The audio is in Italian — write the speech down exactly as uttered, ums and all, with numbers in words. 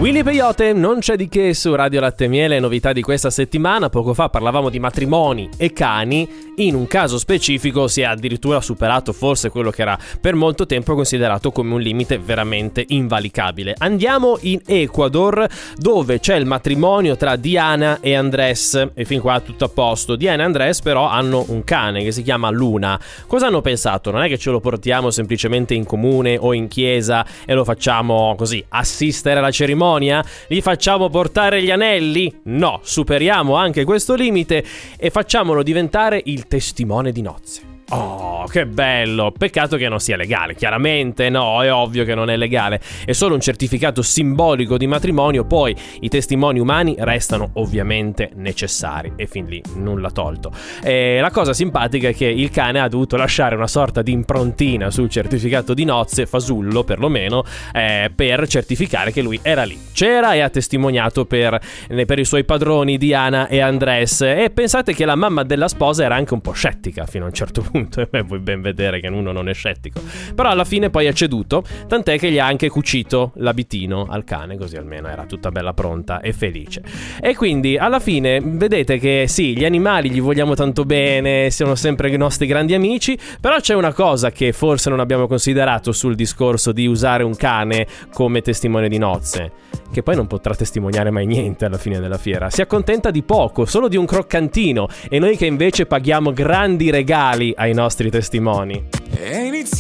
Willy Peyote, non c'è di che su Radio Latte e Miele, novità di questa settimana. Poco fa parlavamo di matrimoni e cani. In un caso specifico si è addirittura superato forse quello che era per molto tempo considerato come un limite veramente invalicabile. Andiamo in Ecuador, dove c'è il matrimonio tra Diana e Andrés, e fin qua tutto a posto. Diana e Andrés però hanno un cane che si chiama Luna. Cosa hanno pensato? Non è che ce lo portiamo semplicemente in comune o in chiesa e lo facciamo così assistere alla cerimonia? Gli facciamo portare gli anelli? No, superiamo anche questo limite e facciamolo diventare il testimone di nozze. Oh, che bello! Peccato che non sia legale, chiaramente no, è ovvio che non è legale, è solo un certificato simbolico di matrimonio, poi i testimoni umani restano ovviamente necessari e fin lì nulla tolto. E la cosa simpatica è che il cane ha dovuto lasciare una sorta di improntina sul certificato di nozze, fasullo perlomeno, eh, per certificare che lui era lì, c'era e ha testimoniato per, per i suoi padroni Diana e Andrés. E pensate che la mamma della sposa era anche un po' scettica fino a un certo punto. E beh, puoi ben vedere che uno non è scettico, però alla fine poi ha ceduto, tant'è che gli ha anche cucito l'abitino al cane, così almeno era tutta bella pronta e felice. E quindi alla fine vedete che sì, gli animali gli vogliamo tanto bene, sono sempre i nostri grandi amici, però c'è una cosa che forse non abbiamo considerato sul discorso di usare un cane come testimone di nozze, che poi non potrà testimoniare mai niente alla fine della fiera. Si accontenta di poco, solo di un croccantino, e noi che invece paghiamo grandi regali ai nostri testimoni.